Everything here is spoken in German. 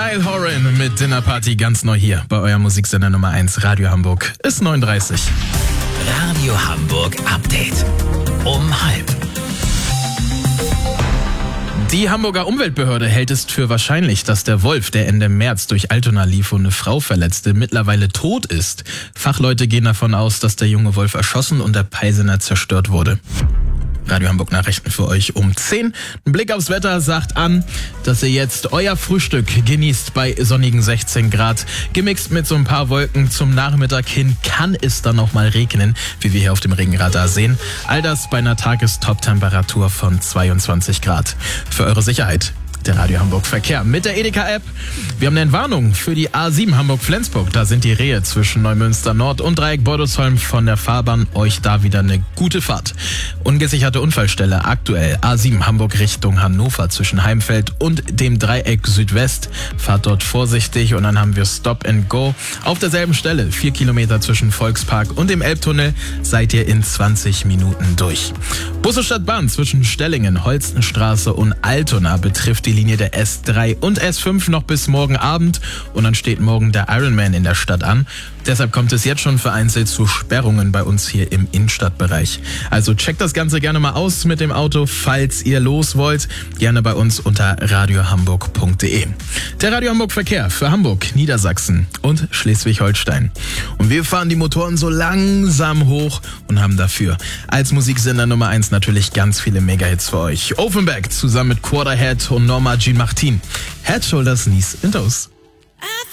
Niall Horan mit Dinner Party ganz neu hier bei eurem Musiksender Nummer 1 Radio Hamburg. Ist 39. Radio Hamburg Update. Um 12:30. Die Hamburger Umweltbehörde hält es für wahrscheinlich, dass der Wolf, der Ende März durch Altona lief und eine Frau verletzte, mittlerweile tot ist. Fachleute gehen davon aus, dass der junge Wolf erschossen und der Peisener zerstört wurde. Radio Hamburg Nachrichten für euch um 10. Ein Blick aufs Wetter sagt an, dass ihr jetzt euer Frühstück genießt bei sonnigen 16 Grad. Gemixt mit so ein paar Wolken zum Nachmittag hin kann es dann noch mal regnen, wie wir hier auf dem Regenradar sehen. All das bei einer Tagestop-Temperatur von 22 Grad. Für eure Sicherheit der Radio Hamburg Verkehr mit der Edeka-App. Wir haben eine Entwarnung für die A7 Hamburg-Flensburg. Da sind die Rehe zwischen Neumünster Nord und Dreieck Beutelsholm von der Fahrbahn. Euch da wieder eine gute Fahrt. Ungesicherte Unfallstelle aktuell A7 Hamburg Richtung Hannover zwischen Heimfeld und dem Dreieck Südwest. Fahrt dort vorsichtig und dann haben wir Stop and Go. Auf derselben Stelle 4 Kilometer zwischen Volkspark und dem Elbtunnel seid ihr in 20 Minuten durch. Busse statt Bahn zwischen Stellingen, Holstenstraße und Altona betrifft die Linie der S3 und S5 noch bis morgen Abend und dann steht morgen der Ironman in der Stadt an. Deshalb kommt es jetzt schon vereinzelt zu Sperrungen bei uns hier im Innenstadtbereich. Also checkt das Ganze gerne mal aus mit dem Auto, falls ihr los wollt. Gerne bei uns unter radiohamburg.de. Der Radio Hamburg Verkehr für Hamburg, Niedersachsen und Schleswig-Holstein. Und wir fahren die Motoren so langsam hoch und haben dafür als Musiksender Nummer 1 natürlich ganz viele Mega-Hits für euch. Offenbach zusammen mit Quarterhead und Norma Jean Martin. Head, Shoulders, Knees and Toes.